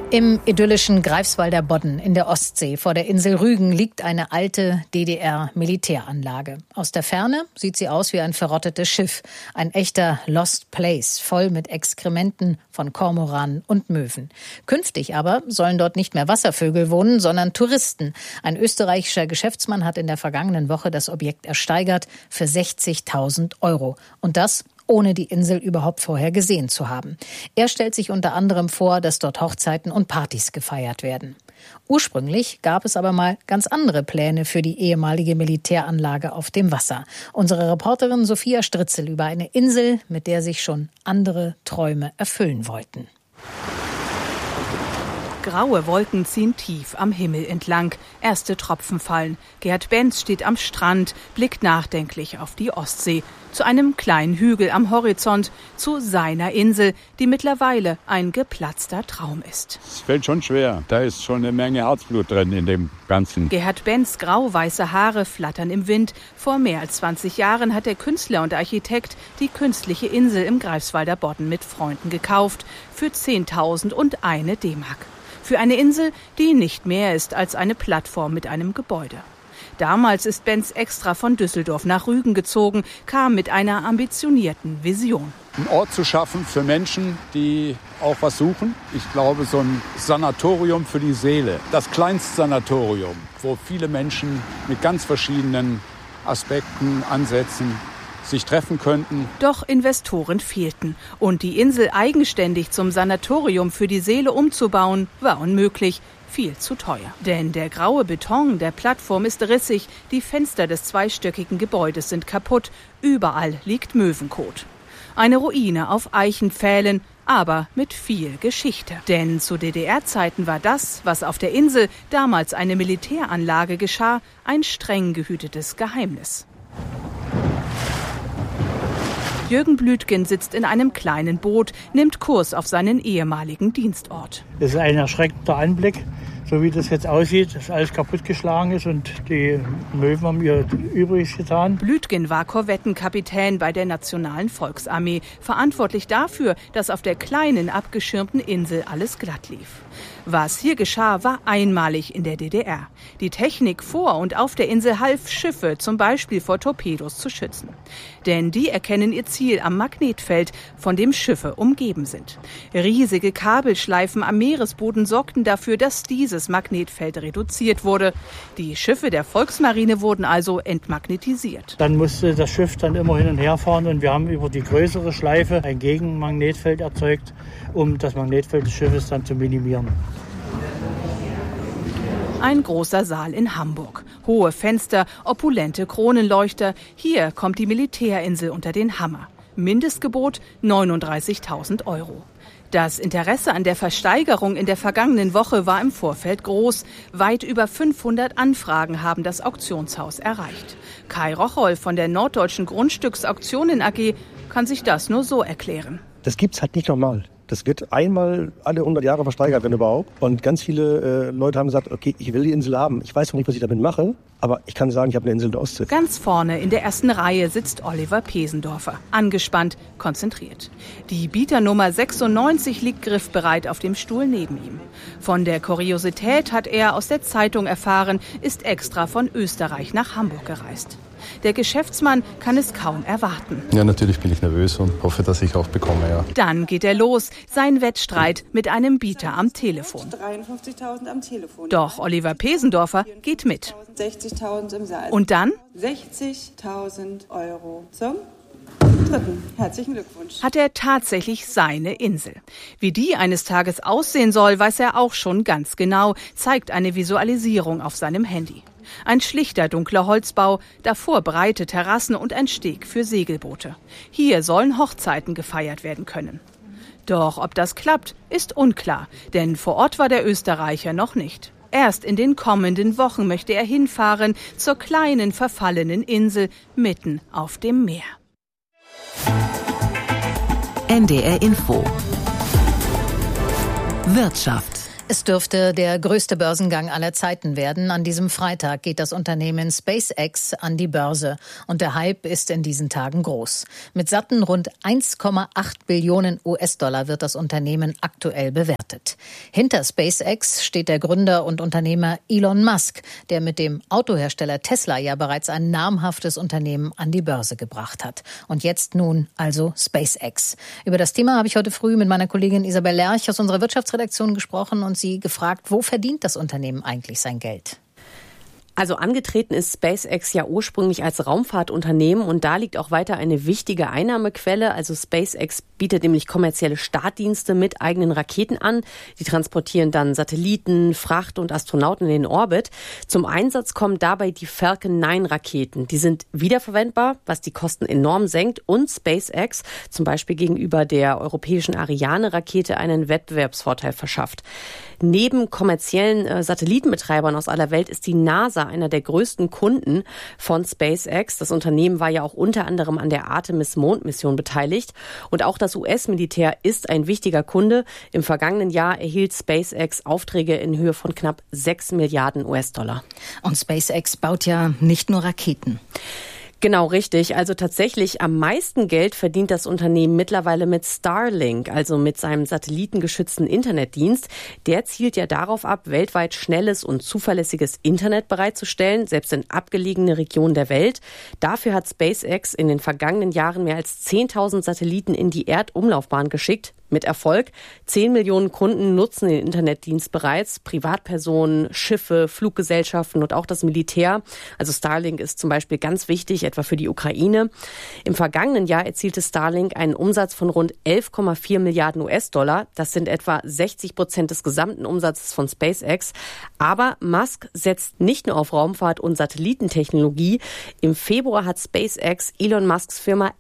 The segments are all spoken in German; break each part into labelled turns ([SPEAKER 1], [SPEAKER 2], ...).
[SPEAKER 1] Im idyllischen Greifswalder Bodden in der Ostsee vor der Insel Rügen liegt eine alte DDR-Militäranlage. Aus der Ferne sieht sie aus wie ein verrottetes Schiff. Ein echter Lost Place, voll mit Exkrementen von Kormoranen und Möwen. Künftig aber sollen dort nicht mehr Wasservögel wohnen, sondern Touristen. Ein österreichischer Geschäftsmann hat in der vergangenen Woche das Objekt ersteigert für 60.000 €. Und das ohne die Insel überhaupt vorher gesehen zu haben. Er stellt sich unter anderem vor, dass dort Hochzeiten und Partys gefeiert werden. Ursprünglich gab es aber mal ganz andere Pläne für die ehemalige Militäranlage auf dem Wasser. Unsere Reporterin Sophia Stritzel über eine Insel, mit der sich schon andere Träume erfüllen wollten.
[SPEAKER 2] Graue Wolken ziehen tief am Himmel entlang. Erste Tropfen fallen. Gerd Benz steht am Strand, blickt nachdenklich auf die Ostsee. Zu einem kleinen Hügel am Horizont, zu seiner Insel, die mittlerweile ein geplatzter Traum ist.
[SPEAKER 3] Es fällt schon schwer. Da ist schon eine Menge Herzblut drin in dem Ganzen.
[SPEAKER 2] Gerhard Benz grau-weiße Haare flattern im Wind. Vor mehr als 20 Jahren hat der Künstler und Architekt die künstliche Insel im Greifswalder Bodden mit Freunden gekauft. Für 10.001 D-Mark. Für eine Insel, die nicht mehr ist als eine Plattform mit einem Gebäude. Damals ist Benz extra von Düsseldorf nach Rügen gezogen, kam mit einer ambitionierten Vision.
[SPEAKER 3] Einen Ort zu schaffen für Menschen, die auch was suchen. Ich glaube, so ein Sanatorium für die Seele. Das kleinste Sanatorium, wo viele Menschen mit ganz verschiedenen Aspekten, Ansätzen sich treffen könnten.
[SPEAKER 2] Doch Investoren fehlten. Und die Insel eigenständig zum Sanatorium für die Seele umzubauen, war unmöglich. Viel zu teuer. Denn der graue Beton der Plattform ist rissig, die Fenster des zweistöckigen Gebäudes sind kaputt, überall liegt Möwenkot. Eine Ruine auf Eichenpfählen, aber mit viel Geschichte. Denn zu DDR-Zeiten war das, was auf der Insel, damals eine Militäranlage, geschah, ein streng gehütetes Geheimnis. Jürgen Blütgen sitzt in einem kleinen Boot, nimmt Kurs auf seinen ehemaligen Dienstort.
[SPEAKER 4] Das ist ein erschreckender Anblick, so wie das jetzt aussieht, dass alles kaputtgeschlagen ist und die Möwen haben ihr Übriges getan.
[SPEAKER 2] Blütgen war Korvettenkapitän bei der Nationalen Volksarmee, verantwortlich dafür, dass auf der kleinen abgeschirmten Insel alles glatt lief. Was hier geschah, war einmalig in der DDR. Die Technik vor und auf der Insel half, Schiffe zum Beispiel vor Torpedos zu schützen. Denn die erkennen ihr Ziel am Magnetfeld, von dem Schiffe umgeben sind. Riesige Kabelschleifen am Meeresboden sorgten dafür, dass dieses Magnetfeld reduziert wurde. Die Schiffe der Volksmarine wurden also entmagnetisiert.
[SPEAKER 4] Dann musste das Schiff dann immer hin und her fahren und wir haben über die größere Schleife ein Gegenmagnetfeld erzeugt, um das Magnetfeld des Schiffes dann zu minimieren.
[SPEAKER 2] Ein großer Saal in Hamburg. Hohe Fenster, opulente Kronenleuchter. Hier kommt die Militärinsel unter den Hammer. Mindestgebot 39.000 €. Das Interesse an der Versteigerung in der vergangenen Woche war im Vorfeld groß. Weit über 500 Anfragen haben das Auktionshaus erreicht. Kai Rocholl von der Norddeutschen Grundstücksauktionen AG kann sich das nur so erklären.
[SPEAKER 5] Das gibt's halt nicht normal. Das wird einmal alle 100 Jahre versteigert, wenn überhaupt. Und ganz viele Leute haben gesagt, okay, ich will die Insel haben. Ich weiß noch nicht, was ich damit mache, aber ich kann sagen, ich habe eine Insel in der Ostsee.
[SPEAKER 2] Ganz vorne in der ersten Reihe sitzt Oliver Pesendorfer. Angespannt, konzentriert. Die Bieternummer 96 liegt griffbereit auf dem Stuhl neben ihm. Von der Kuriosität hat er aus der Zeitung erfahren, ist extra von Österreich nach Hamburg gereist. Der Geschäftsmann kann es kaum erwarten.
[SPEAKER 6] Ja, natürlich bin ich nervös und hoffe, dass ich auch bekomme, ja.
[SPEAKER 2] Dann geht er los, sein Wettstreit mit einem Bieter am Telefon.
[SPEAKER 7] 53.000 am Telefon.
[SPEAKER 2] Doch Oliver Pesendorfer geht mit.
[SPEAKER 7] 60.000 im Saal.
[SPEAKER 2] Und dann?
[SPEAKER 7] 60.000 € zum dritten. Herzlichen Glückwunsch.
[SPEAKER 2] Hat er tatsächlich seine Insel. Wie die eines Tages aussehen soll, weiß er auch schon ganz genau, zeigt eine Visualisierung auf seinem Handy. Ein schlichter, dunkler Holzbau, davor breite Terrassen und ein Steg für Segelboote. Hier sollen Hochzeiten gefeiert werden können. Doch ob das klappt, ist unklar, denn vor Ort war der Österreicher noch nicht. Erst in den kommenden Wochen möchte er hinfahren zur kleinen, verfallenen Insel mitten auf dem Meer.
[SPEAKER 8] NDR Info Wirtschaft.
[SPEAKER 1] Es dürfte der größte Börsengang aller Zeiten werden. An diesem Freitag geht das Unternehmen SpaceX an die Börse. Und der Hype ist in diesen Tagen groß. Mit satten rund 1,8 Billionen US-Dollar wird das Unternehmen aktuell bewertet. Hinter SpaceX steht der Gründer und Unternehmer Elon Musk, der mit dem Autohersteller Tesla ja bereits ein namhaftes Unternehmen an die Börse gebracht hat. Und jetzt nun also SpaceX. Über das Thema habe ich heute früh mit meiner Kollegin Isabel Lerch aus unserer Wirtschaftsredaktion gesprochen und sie gefragt, wo verdient das Unternehmen eigentlich sein Geld?
[SPEAKER 8] Also angetreten ist SpaceX ja ursprünglich als Raumfahrtunternehmen und da liegt auch weiter eine wichtige Einnahmequelle. Also SpaceX bietet nämlich kommerzielle Startdienste mit eigenen Raketen an. Die transportieren dann Satelliten, Fracht und Astronauten in den Orbit. Zum Einsatz kommen dabei die Falcon 9 Raketen. Die sind wiederverwendbar, was die Kosten enorm senkt und SpaceX zum Beispiel gegenüber der europäischen Ariane-Rakete einen Wettbewerbsvorteil verschafft. Neben kommerziellen Satellitenbetreibern aus aller Welt ist die NASA einer der größten Kunden von SpaceX. Das Unternehmen war ja auch unter anderem an der Artemis-Mondmission beteiligt. Und auch das US-Militär ist ein wichtiger Kunde. Im vergangenen Jahr erhielt SpaceX Aufträge in Höhe von knapp 6 Milliarden US-Dollar.
[SPEAKER 1] Und SpaceX baut ja nicht nur Raketen.
[SPEAKER 8] Genau, richtig. Also tatsächlich am meisten Geld verdient das Unternehmen mittlerweile mit Starlink, also mit seinem satellitengeschützten Internetdienst. Der zielt ja darauf ab, weltweit schnelles und zuverlässiges Internet bereitzustellen, selbst in abgelegene Regionen der Welt. Dafür hat SpaceX in den vergangenen Jahren mehr als 10.000 Satelliten in die Erdumlaufbahn geschickt. Mit Erfolg. 10 Millionen Kunden nutzen den Internetdienst bereits. Privatpersonen, Schiffe, Fluggesellschaften und auch das Militär. Also Starlink ist zum Beispiel ganz wichtig, etwa für die Ukraine. Im vergangenen Jahr erzielte Starlink einen Umsatz von rund 11,4 Milliarden US-Dollar. Das sind etwa 60% des gesamten Umsatzes von SpaceX. Aber Musk setzt nicht nur auf Raumfahrt und Satellitentechnologie. Im Februar hat SpaceX Elon Musks Firma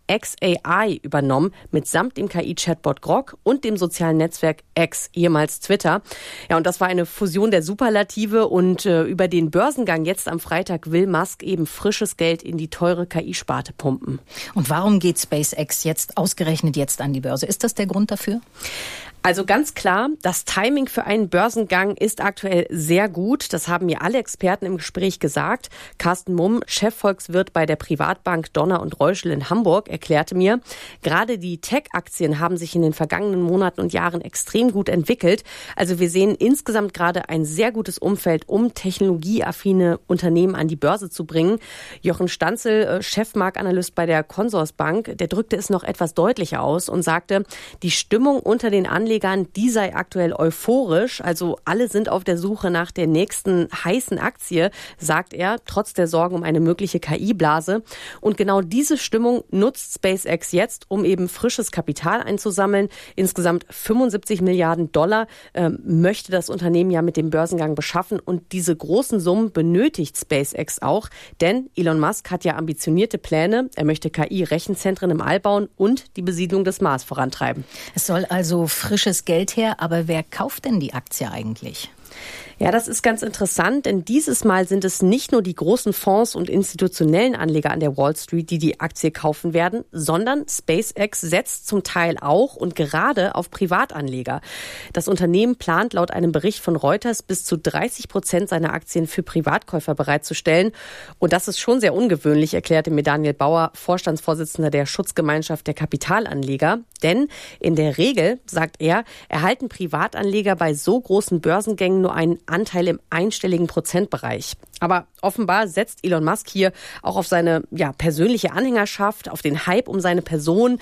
[SPEAKER 8] xAI übernommen, mitsamt dem KI-Chatbot Grok und dem sozialen Netzwerk X, ehemals Twitter. Ja, und das war eine Fusion der Superlative und über den Börsengang jetzt am Freitag will Musk eben frisches Geld in die teure KI-Sparte pumpen.
[SPEAKER 1] Und warum geht SpaceX ausgerechnet jetzt an die Börse? Ist das der Grund dafür?
[SPEAKER 8] Also ganz klar, das Timing für einen Börsengang ist aktuell sehr gut. Das haben mir alle Experten im Gespräch gesagt. Carsten Mumm, Chefvolkswirt bei der Privatbank Donner und Reuschel in Hamburg, erklärte mir, gerade die Tech-Aktien haben sich in den vergangenen Monaten und Jahren extrem gut entwickelt. Also wir sehen insgesamt gerade ein sehr gutes Umfeld, um technologieaffine Unternehmen an die Börse zu bringen. Jochen Stanzel, Chefmarktanalyst bei der Consorsbank, der drückte es noch etwas deutlicher aus und sagte, die Stimmung unter den Anlegern, die sei aktuell euphorisch, also alle sind auf der Suche nach der nächsten heißen Aktie, sagt er, trotz der Sorgen um eine mögliche KI-Blase. Und genau diese Stimmung nutzt SpaceX jetzt, um eben frisches Kapital einzusammeln. Insgesamt 75 Milliarden Dollar möchte das Unternehmen ja mit dem Börsengang beschaffen und diese großen Summen benötigt SpaceX auch, denn Elon Musk hat ja ambitionierte Pläne. Er möchte KI-Rechenzentren im All bauen und die Besiedlung des Mars vorantreiben.
[SPEAKER 1] Es soll also frisches Geld her, aber wer kauft denn die Aktie eigentlich?
[SPEAKER 8] Ja, das ist ganz interessant, denn dieses Mal sind es nicht nur die großen Fonds und institutionellen Anleger an der Wall Street, die die Aktie kaufen werden, sondern SpaceX setzt zum Teil auch und gerade auf Privatanleger. Das Unternehmen plant laut einem Bericht von Reuters bis zu 30% seiner Aktien für Privatkäufer bereitzustellen. Und das ist schon sehr ungewöhnlich, erklärte mir Daniel Bauer, Vorstandsvorsitzender der Schutzgemeinschaft der Kapitalanleger. Denn in der Regel, sagt er, erhalten Privatanleger bei so großen Börsengängen nur einen Anteil im einstelligen Prozentbereich. Aber offenbar setzt Elon Musk hier auch auf seine persönliche Anhängerschaft, auf den Hype um seine Person.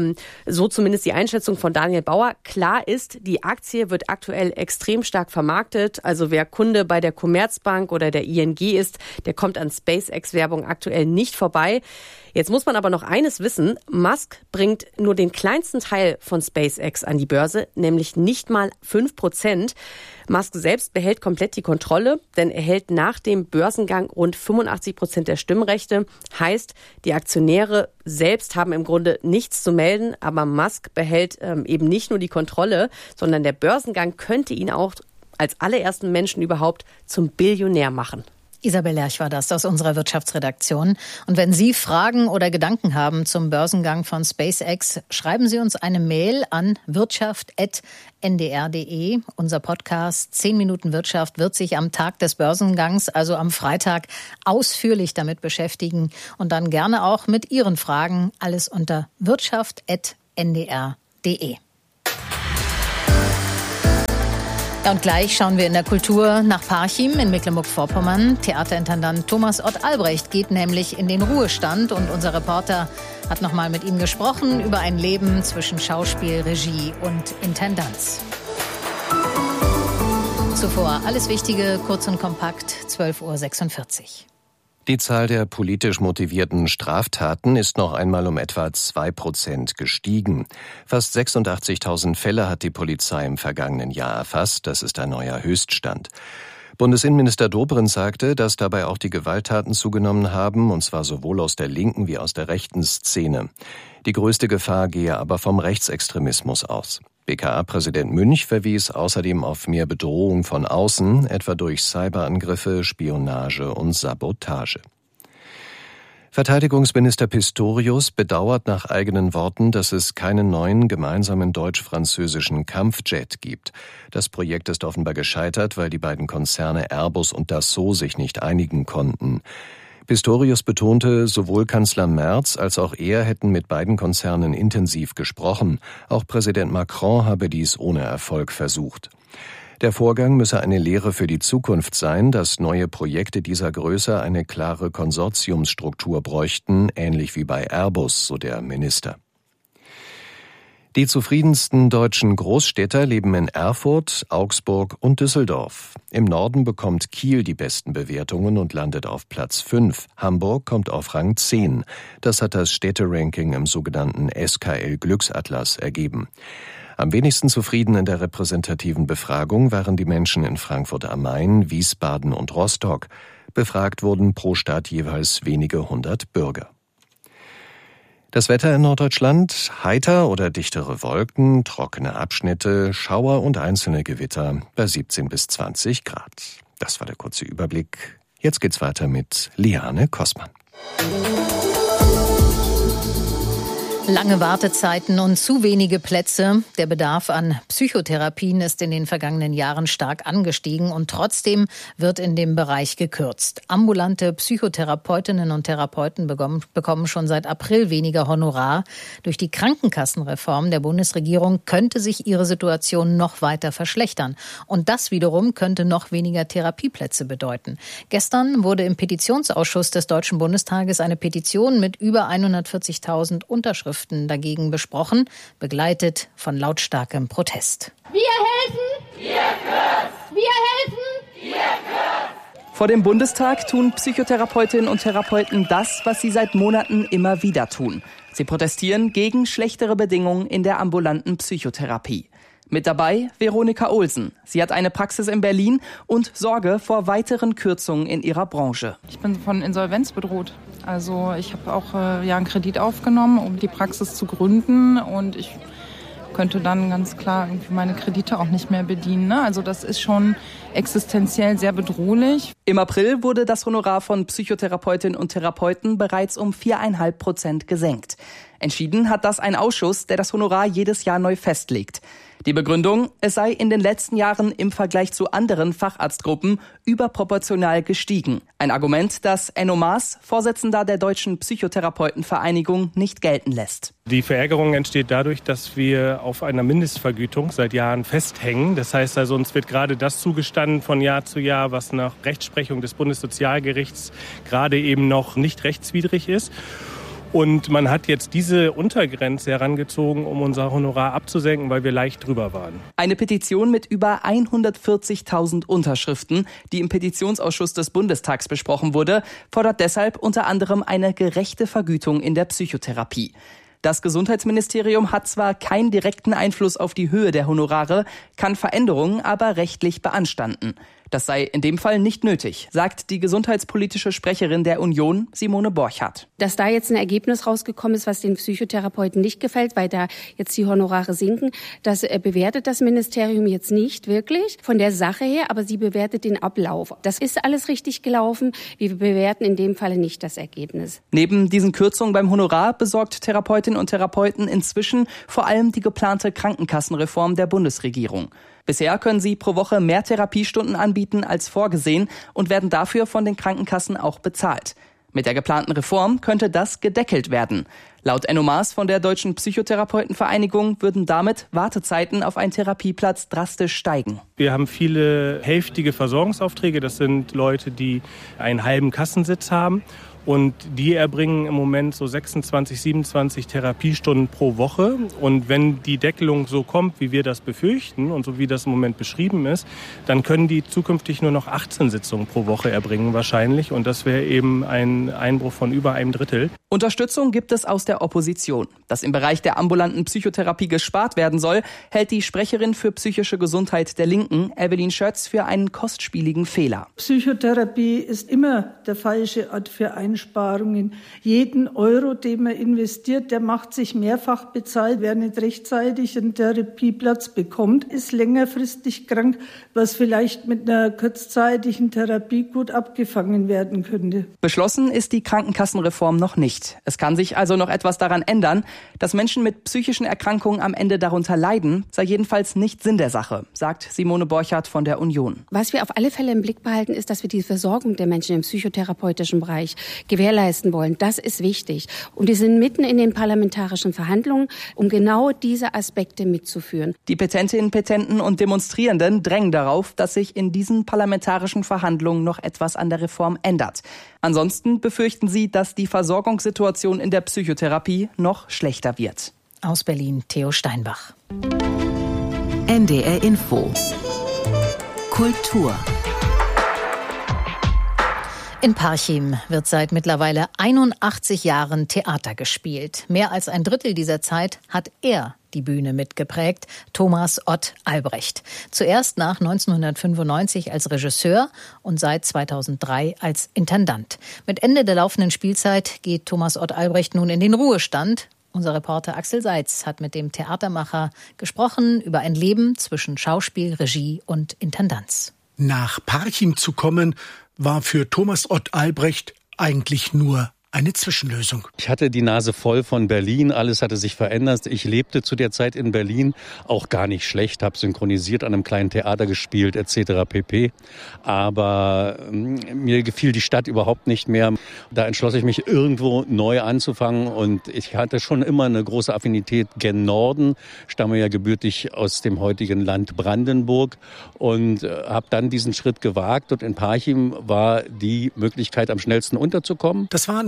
[SPEAKER 8] So zumindest die Einschätzung von Daniel Bauer. Klar ist, die Aktie wird aktuell extrem stark vermarktet. Also wer Kunde bei der Commerzbank oder der ING ist, der kommt an SpaceX-Werbung aktuell nicht vorbei. Jetzt muss man aber noch eines wissen. Musk bringt nur den kleinsten Teil von SpaceX an die Börse, nämlich nicht mal 5%. Musk selbst behält komplett die Kontrolle, denn er hält nach dem Börsengang rund 85% der Stimmrechte. Heißt, die Aktionäre selbst haben im Grunde nichts zu melden, aber Musk behält eben nicht nur die Kontrolle, sondern der Börsengang könnte ihn auch als allerersten Menschen überhaupt zum Billionär machen.
[SPEAKER 1] Isabel Lerch war das aus unserer Wirtschaftsredaktion. Und wenn Sie Fragen oder Gedanken haben zum Börsengang von SpaceX, schreiben Sie uns eine Mail an wirtschaft@ndr.de. Unser Podcast 10 Minuten Wirtschaft wird sich am Tag des Börsengangs, also am Freitag, ausführlich damit beschäftigen. Und dann gerne auch mit Ihren Fragen. Alles unter wirtschaft@ndr.de. Ja, und gleich schauen wir in der Kultur nach Parchim in Mecklenburg-Vorpommern. Theaterintendant Thomas Ott-Albrecht geht nämlich in den Ruhestand und unser Reporter hat nochmal mit ihm gesprochen über ein Leben zwischen Schauspiel, Regie und Intendanz. Zuvor alles Wichtige, kurz und kompakt, 12:46 Uhr.
[SPEAKER 9] Die Zahl der politisch motivierten Straftaten ist noch einmal um etwa 2% gestiegen. Fast 86.000 Fälle hat die Polizei im vergangenen Jahr erfasst. Das ist ein neuer Höchststand. Bundesinnenminister Dobrindt sagte, dass dabei auch die Gewalttaten zugenommen haben, und zwar sowohl aus der linken wie aus der rechten Szene. Die größte Gefahr gehe aber vom Rechtsextremismus aus. BKA-Präsident Münch verwies außerdem auf mehr Bedrohung von außen, etwa durch Cyberangriffe, Spionage und Sabotage. Verteidigungsminister Pistorius bedauert nach eigenen Worten, dass es keinen neuen gemeinsamen deutsch-französischen Kampfjet gibt. Das Projekt ist offenbar gescheitert, weil die beiden Konzerne Airbus und Dassault sich nicht einigen konnten. Pistorius betonte, sowohl Kanzler Merz als auch er hätten mit beiden Konzernen intensiv gesprochen. Auch Präsident Macron habe dies ohne Erfolg versucht. Der Vorgang müsse eine Lehre für die Zukunft sein, dass neue Projekte dieser Größe eine klare Konsortiumsstruktur bräuchten, ähnlich wie bei Airbus, so der Minister. Die zufriedensten deutschen Großstädter leben in Erfurt, Augsburg und Düsseldorf. Im Norden bekommt Kiel die besten Bewertungen und landet auf Platz 5. Hamburg kommt auf Rang 10. Das hat das Städteranking im sogenannten SKL Glücksatlas ergeben. Am wenigsten zufrieden in der repräsentativen Befragung waren die Menschen in Frankfurt am Main, Wiesbaden und Rostock. Befragt wurden pro Stadt jeweils wenige 100 Bürger. Das Wetter in Norddeutschland: heiter oder dichtere Wolken, trockene Abschnitte, Schauer und einzelne Gewitter bei 17 bis 20 Grad. Das war der kurze Überblick. Jetzt geht's weiter mit Liane Kossmann.
[SPEAKER 1] Lange Wartezeiten und zu wenige Plätze. Der Bedarf an Psychotherapien ist in den vergangenen Jahren stark angestiegen und trotzdem wird in dem Bereich gekürzt. Ambulante Psychotherapeutinnen und Therapeuten bekommen schon seit April weniger Honorar. Durch die Krankenkassenreform der Bundesregierung könnte sich ihre Situation noch weiter verschlechtern. Und das wiederum könnte noch weniger Therapieplätze bedeuten. Gestern wurde im Petitionsausschuss des Deutschen Bundestages eine Petition mit über 140.000 Unterschriften dagegen besprochen, begleitet von lautstarkem Protest.
[SPEAKER 10] Wir helfen! Wir kürzen! Wir helfen! Wir kürzen!
[SPEAKER 11] Vor dem Bundestag tun Psychotherapeutinnen und Therapeuten das, was sie seit Monaten immer wieder tun. Sie protestieren gegen schlechtere Bedingungen in der ambulanten Psychotherapie. Mit dabei Veronika Olsen. Sie hat eine Praxis in Berlin und Sorge vor weiteren Kürzungen in ihrer Branche.
[SPEAKER 12] Ich bin von Insolvenz bedroht. Also ich habe auch einen Kredit aufgenommen, um die Praxis zu gründen, und ich könnte dann ganz klar irgendwie meine Kredite auch nicht mehr bedienen. Ne? Also das ist schon existenziell sehr bedrohlich.
[SPEAKER 11] Im April wurde das Honorar von Psychotherapeutinnen und Therapeuten bereits um 4,5% gesenkt. Entschieden hat das ein Ausschuss, der das Honorar jedes Jahr neu festlegt. Die Begründung: Es sei in den letzten Jahren im Vergleich zu anderen Facharztgruppen überproportional gestiegen. Ein Argument, das Enno Maas, Vorsitzender der Deutschen Psychotherapeutenvereinigung, nicht gelten lässt.
[SPEAKER 13] Die Verärgerung entsteht dadurch, dass wir auf einer Mindestvergütung seit Jahren festhängen. Das heißt also, uns wird gerade das zugestanden von Jahr zu Jahr, was nach Rechtsprechung des Bundessozialgerichts gerade eben noch nicht rechtswidrig ist. Und man hat jetzt diese Untergrenze herangezogen, um unser Honorar abzusenken, weil wir leicht drüber waren.
[SPEAKER 11] Eine Petition mit über 140.000 Unterschriften, die im Petitionsausschuss des Bundestags besprochen wurde, fordert deshalb unter anderem eine gerechte Vergütung in der Psychotherapie. Das Gesundheitsministerium hat zwar keinen direkten Einfluss auf die Höhe der Honorare, kann Veränderungen aber rechtlich beanstanden. Das sei in dem Fall nicht nötig, sagt die gesundheitspolitische Sprecherin der Union, Simone Borchardt.
[SPEAKER 14] Dass da jetzt ein Ergebnis rausgekommen ist, was den Psychotherapeuten nicht gefällt, weil da jetzt die Honorare sinken, das bewertet das Ministerium jetzt nicht wirklich von der Sache her, aber sie bewertet den Ablauf. Das ist alles richtig gelaufen. Wir bewerten in dem Falle nicht das Ergebnis.
[SPEAKER 11] Neben diesen Kürzungen beim Honorar besorgt Therapeutinnen und Therapeuten inzwischen vor allem die geplante Krankenkassenreform der Bundesregierung. Bisher können sie pro Woche mehr Therapiestunden anbieten als vorgesehen und werden dafür von den Krankenkassen auch bezahlt. Mit der geplanten Reform könnte das gedeckelt werden. Laut Enno Maas von der Deutschen Psychotherapeutenvereinigung würden damit Wartezeiten auf einen Therapieplatz drastisch steigen.
[SPEAKER 13] Wir haben viele hälftige Versorgungsaufträge. Das sind Leute, die einen halben Kassensitz haben. Und die erbringen im Moment so 26, 27 Therapiestunden pro Woche. Und wenn die Deckelung so kommt, wie wir das befürchten und so wie das im Moment beschrieben ist, dann können die zukünftig nur noch 18 Sitzungen pro Woche erbringen wahrscheinlich. Und das wäre eben ein Einbruch von über einem Drittel.
[SPEAKER 11] Unterstützung gibt es aus der Opposition. Dass im Bereich der ambulanten Psychotherapie gespart werden soll, hält die Sprecherin für psychische Gesundheit der Linken, Evelyn Schötz, für einen kostspieligen Fehler.
[SPEAKER 15] Psychotherapie ist immer der falsche Ort für Einsparungen. Jeden Euro, den man investiert, der macht sich mehrfach bezahlt. Wer nicht rechtzeitig einen Therapieplatz bekommt, ist längerfristig krank, was vielleicht mit einer kurzzeitigen Therapie gut abgefangen werden könnte.
[SPEAKER 11] Beschlossen ist die Krankenkassenreform noch nicht. Es kann sich also noch etwas daran ändern. Dass Menschen mit psychischen Erkrankungen am Ende darunter leiden, sei jedenfalls nicht Sinn der Sache, sagt Simone Borchardt von der Union.
[SPEAKER 14] Was wir auf alle Fälle im Blick behalten, ist, dass wir die Versorgung der Menschen im psychotherapeutischen Bereich gewährleisten wollen. Das ist wichtig. Und wir sind mitten in den parlamentarischen Verhandlungen, um genau diese Aspekte mitzuführen.
[SPEAKER 11] Die Petentinnen, Petenten und Demonstrierenden drängen darauf, dass sich in diesen parlamentarischen Verhandlungen noch etwas an der Reform ändert. Ansonsten befürchten sie, dass die Versorgungssituation in der Psychotherapie noch schlechter wird.
[SPEAKER 1] Aus Berlin, Theo Steinbach.
[SPEAKER 16] NDR Info. Kultur.
[SPEAKER 1] In Parchim wird seit mittlerweile 81 Jahren Theater gespielt. Mehr als ein Drittel dieser Zeit hat er die Bühne mitgeprägt, Thomas Ott Albrecht. Zuerst nach 1995 als Regisseur und seit 2003 als Intendant. Mit Ende der laufenden Spielzeit geht Thomas Ott Albrecht nun in den Ruhestand. Unser Reporter Axel Seitz hat mit dem Theatermacher gesprochen über ein Leben zwischen Schauspiel, Regie und Intendanz.
[SPEAKER 17] Nach Parchim zu kommen, war für Thomas Ott Albrecht eigentlich nur eine Zwischenlösung.
[SPEAKER 6] Ich hatte die Nase voll von Berlin, alles hatte sich verändert. Ich lebte zu der Zeit in Berlin, auch gar nicht schlecht, habe synchronisiert, an einem kleinen Theater gespielt etc. pp. Aber mir gefiel die Stadt überhaupt nicht mehr. Da entschloss ich mich, irgendwo neu anzufangen und ich hatte schon immer eine große Affinität gen Norden, stamme ja gebürtig aus dem heutigen Land Brandenburg und habe dann diesen Schritt gewagt und in Parchim war die Möglichkeit, am schnellsten unterzukommen.
[SPEAKER 17] Das war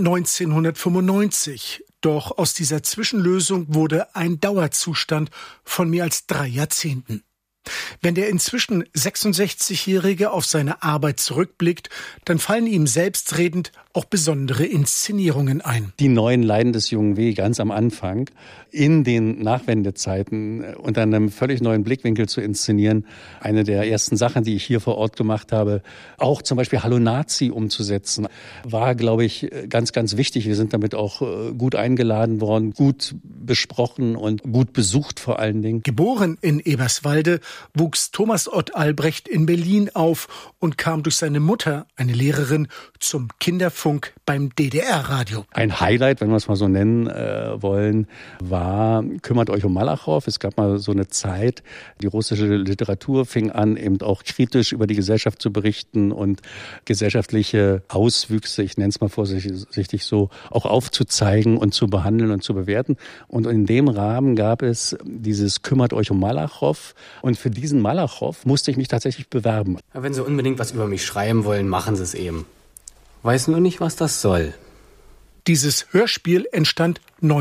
[SPEAKER 17] 1995. Doch aus dieser Zwischenlösung wurde ein Dauerzustand von mehr als 3 Jahrzehnten. Wenn der inzwischen 66-Jährige auf seine Arbeit zurückblickt, dann fallen ihm selbstredend auch besondere Inszenierungen ein.
[SPEAKER 6] Die neuen Leiden des Jungen W. ganz am Anfang in den Nachwendezeiten unter einem völlig neuen Blickwinkel zu inszenieren. Eine der ersten Sachen, die ich hier vor Ort gemacht habe, auch zum Beispiel Hallo Nazi umzusetzen, war, glaube ich, ganz, ganz wichtig. Wir sind damit auch gut eingeladen worden, gut besprochen und gut besucht vor allen Dingen.
[SPEAKER 17] Geboren in Eberswalde, wuchs Thomas Ott Albrecht in Berlin auf und kam durch seine Mutter, eine Lehrerin, zum Kinderfunk beim DDR-Radio.
[SPEAKER 6] Ein Highlight, wenn wir es mal so nennen wollen, war Kümmert euch um Malachow. Es gab mal so eine Zeit, die russische Literatur fing an, eben auch kritisch über die Gesellschaft zu berichten und gesellschaftliche Auswüchse, ich nenne es mal vorsichtig so, auch aufzuzeigen und zu behandeln und zu bewerten. Und in dem Rahmen gab es dieses Kümmert euch um Malachow. Und für diesen Malachow musste ich mich tatsächlich bewerben.
[SPEAKER 18] Wenn Sie unbedingt was über mich schreiben wollen, machen Sie es eben. Weiß nur nicht, was das soll.
[SPEAKER 17] Dieses Hörspiel entstand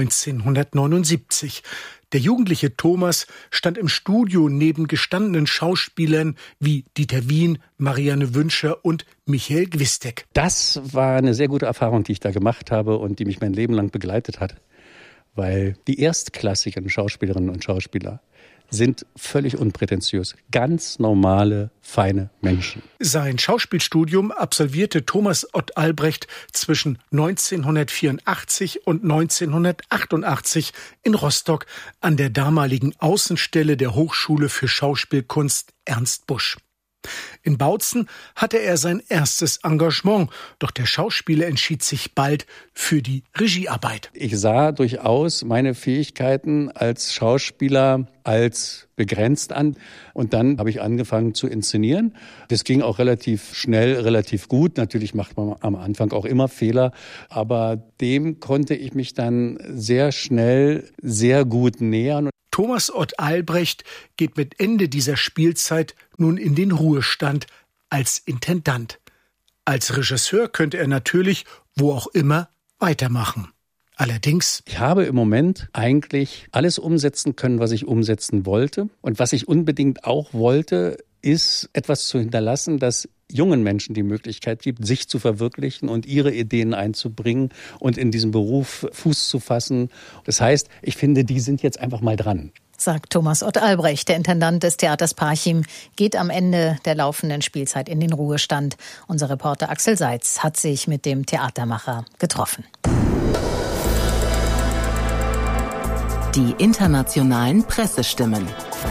[SPEAKER 17] 1979. Der jugendliche Thomas stand im Studio neben gestandenen Schauspielern wie Dieter Wien, Marianne Wünscher und Michael Gwistek.
[SPEAKER 6] Das war eine sehr gute Erfahrung, die ich da gemacht habe und die mich mein Leben lang begleitet hat. Weil die erstklassigen Schauspielerinnen und Schauspieler, sind völlig unprätentiös. Ganz normale, feine Menschen.
[SPEAKER 17] Sein Schauspielstudium absolvierte Thomas Ott Albrecht zwischen 1984 und 1988 in Rostock an der damaligen Außenstelle der Hochschule für Schauspielkunst Ernst Busch. In Bautzen hatte er sein erstes Engagement, doch der Schauspieler entschied sich bald für die Regiearbeit.
[SPEAKER 6] Ich sah durchaus meine Fähigkeiten als Schauspieler als begrenzt an. Und dann habe ich angefangen zu inszenieren. Das ging auch relativ schnell, relativ gut. Natürlich macht man am Anfang auch immer Fehler. Aber dem konnte ich mich dann sehr schnell, sehr gut nähern.
[SPEAKER 17] Thomas Ott Albrecht geht mit Ende dieser Spielzeit nun in den Ruhestand als Intendant. Als Regisseur könnte er natürlich, wo auch immer, weitermachen. Allerdings:
[SPEAKER 6] Ich habe im Moment eigentlich alles umsetzen können, was ich umsetzen wollte. Und was ich unbedingt auch wollte, ist etwas zu hinterlassen, das jungen Menschen die Möglichkeit gibt, sich zu verwirklichen und ihre Ideen einzubringen und in diesem Beruf Fuß zu fassen. Das heißt, ich finde, die sind jetzt einfach mal dran.
[SPEAKER 1] Sagt Thomas Ott Albrecht, der Intendant des Theaters Parchim, geht am Ende der laufenden Spielzeit in den Ruhestand. Unser Reporter Axel Seitz hat sich mit dem Theatermacher getroffen.
[SPEAKER 16] Die internationalen Pressestimmen.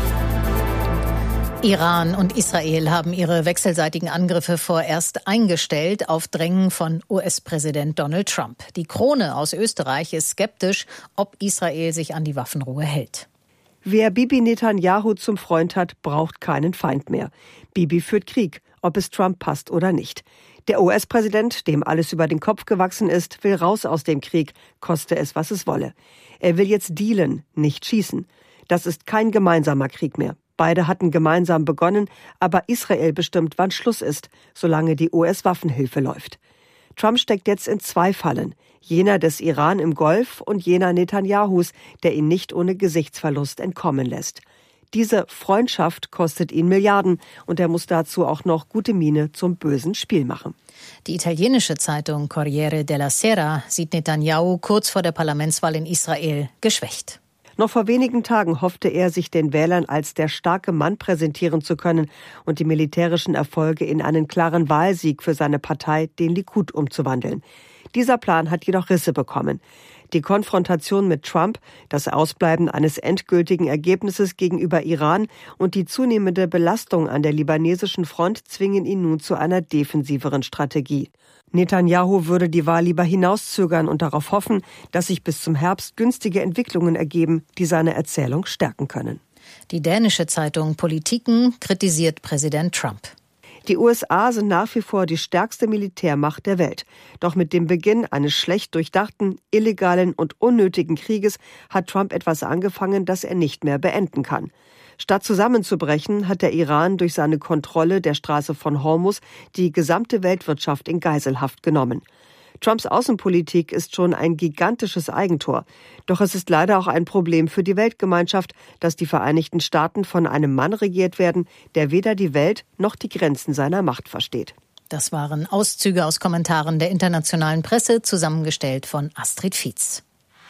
[SPEAKER 1] Iran und Israel haben ihre wechselseitigen Angriffe vorerst eingestellt auf Drängen von US-Präsident Donald Trump. Die Krone aus Österreich ist skeptisch, ob Israel sich an die Waffenruhe hält.
[SPEAKER 19] Wer Bibi Netanyahu zum Freund hat, braucht keinen Feind mehr. Bibi führt Krieg, ob es Trump passt oder nicht. Der US-Präsident, dem alles über den Kopf gewachsen ist, will raus aus dem Krieg, koste es, was es wolle. Er will jetzt dealen, nicht schießen. Das ist kein gemeinsamer Krieg mehr. Beide hatten gemeinsam begonnen, aber Israel bestimmt, wann Schluss ist, solange die US-Waffenhilfe läuft. Trump steckt jetzt in zwei Fallen. Jener des Iran im Golf und jener Netanyahus, der ihn nicht ohne Gesichtsverlust entkommen lässt. Diese Freundschaft kostet ihn Milliarden und er muss dazu auch noch gute Miene zum bösen Spiel machen.
[SPEAKER 1] Die italienische Zeitung Corriere della Sera sieht Netanyahu kurz vor der Parlamentswahl in Israel geschwächt.
[SPEAKER 19] Noch vor wenigen Tagen hoffte er, sich den Wählern als der starke Mann präsentieren zu können und die militärischen Erfolge in einen klaren Wahlsieg für seine Partei, den Likud, umzuwandeln. Dieser Plan hat jedoch Risse bekommen. Die Konfrontation mit Trump, das Ausbleiben eines endgültigen Ergebnisses gegenüber Iran und die zunehmende Belastung an der libanesischen Front zwingen ihn nun zu einer defensiveren Strategie. Netanyahu würde die Wahl lieber hinauszögern und darauf hoffen, dass sich bis zum Herbst günstige Entwicklungen ergeben, die seine Erzählung stärken können.
[SPEAKER 1] Die dänische Zeitung Politiken kritisiert Präsident Trump.
[SPEAKER 19] Die USA sind nach wie vor die stärkste Militärmacht der Welt. Doch mit dem Beginn eines schlecht durchdachten, illegalen und unnötigen Krieges hat Trump etwas angefangen, das er nicht mehr beenden kann. Statt zusammenzubrechen, hat der Iran durch seine Kontrolle der Straße von Hormuz die gesamte Weltwirtschaft in Geiselhaft genommen. Trumps Außenpolitik ist schon ein gigantisches Eigentor. Doch es ist leider auch ein Problem für die Weltgemeinschaft, dass die Vereinigten Staaten von einem Mann regiert werden, der weder die Welt noch die Grenzen seiner Macht versteht.
[SPEAKER 1] Das waren Auszüge aus Kommentaren der internationalen Presse, zusammengestellt von Astrid Fietz.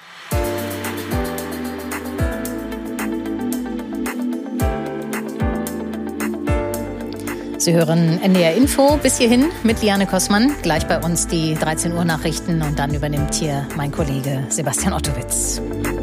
[SPEAKER 1] Sie hören NDR Info bis hierhin mit Liane Kossmann. Gleich bei uns die 13 Uhr Nachrichten und dann übernimmt hier mein Kollege Sebastian Ottowitz.